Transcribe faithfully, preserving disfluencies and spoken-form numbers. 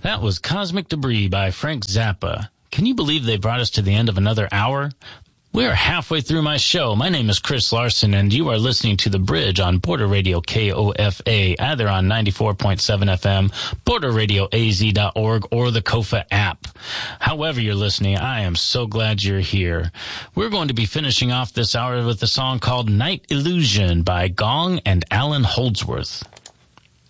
That was Cosmic Debris by Frank Zappa. Can you believe they brought us to the end of another hour? We are halfway through my show. My name is Chris Larson, and you are listening to The Bridge on Border Radio K O F A, either on ninety-four point seven F M, border radio a z dot org, or the Kofa app. However you're listening, I am so glad you're here. We're going to be finishing off this hour with a song called Night Illusion by Gong and Alan Holdsworth.